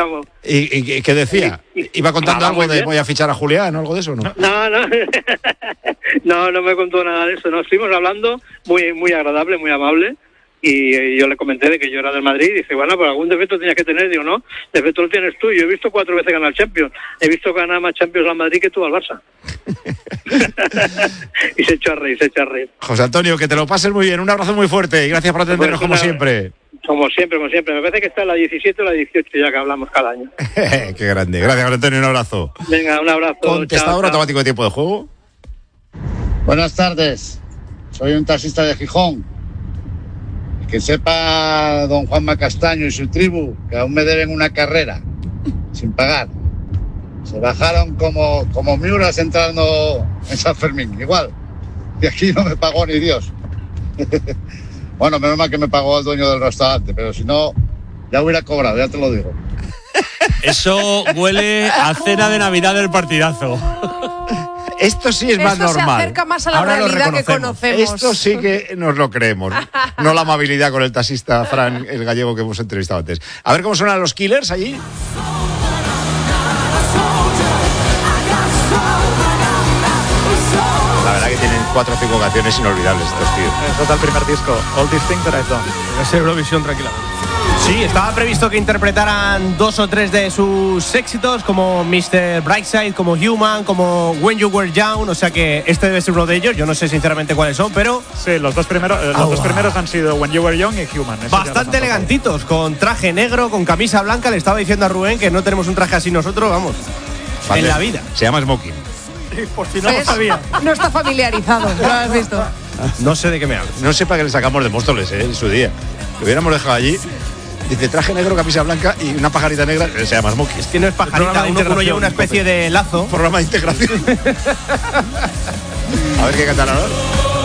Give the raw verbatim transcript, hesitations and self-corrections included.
vamos. ¿Y, y qué decía? ¿Iba contando Ah, algo muy de bien. voy a fichar a Julián o algo de eso, no? No, no, no, no me contó nada de eso. Nos estuvimos hablando, muy, muy agradable, muy amable. Y eh, yo le comenté de que yo era del Madrid y dice, bueno, pues algún defecto tenías que tener. Digo, no, defecto lo tienes tú. Yo he visto cuatro veces ganar Champions. He visto ganar más Champions al Madrid que tú al Barça. Y se echó a reír, se echó a reír. José Antonio, que te lo pases muy bien. Un abrazo muy fuerte y gracias por atendernos Pues como una- siempre. Como siempre, como siempre. Me parece que está la diecisiete o la dieciocho ya que hablamos cada año. Qué grande. Gracias, José Antonio. Un abrazo. Venga, un abrazo. Contestador chao, chao. automático de tiempo de juego. Buenas tardes, soy un taxista de Gijón. Que sepa don Juanma Castaño y su tribu que aún me deben una carrera sin pagar. Se bajaron como, como miuras entrando en San Fermín, igual. Y aquí no me pagó ni Dios. Bueno, menos mal que me pagó el dueño del restaurante, pero si no, ya hubiera cobrado, ya te lo digo. Eso huele a cena de Navidad del partidazo. Esto sí es Eso más se normal. acerca más a la Ahora lo realidad que reconocemos. conocemos. Esto sí que nos lo creemos. No la amabilidad con el taxista Fran, el gallego que hemos entrevistado antes. A ver cómo suenan los Killers allí. La verdad que tienen cuatro o cinco canciones inolvidables estos tíos. Eso es el primer disco, All These Things That I've Done. Es Eurovisión tranquilamente. Sí, estaba previsto que interpretaran dos o tres de sus éxitos, como mister Brightside, como Human, como When You Were Young, o sea que este debe ser uno de ellos. Yo no sé sinceramente cuáles son, pero Sí, los dos primeros, eh, los Ah, dos wow. primeros han sido When You Were Young y Human. Esos ya los han bastante tocado. elegantitos, con traje negro, con camisa blanca. Le estaba diciendo a Rubén que no tenemos un traje así nosotros, vamos, Vale. en la vida. Se llama Smoking. Por si no lo ¿Ves? sabía. No está familiarizado, lo has visto. No sé de qué me hablas. No sé para qué le sacamos de Móstoles, ¿eh? En su día. Lo hubiéramos dejado allí. Dice traje negro, camisa blanca y una pajarita negra. Se llama Smoking. Es que no es programa pajarita, de uno, uno lleva una integración, especie de lazo. Programa de integración. A ver qué cantan ahora.